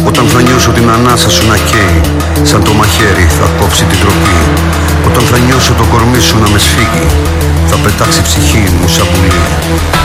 Όταν θα νιώσω την ανάσα σου να καίει, σαν το μαχαίρι θα κόψει την τροπή. Όταν θα νιώσω το κορμί σου να με σφίγγει, θα πετάξει ψυχή μου σαν πουλί.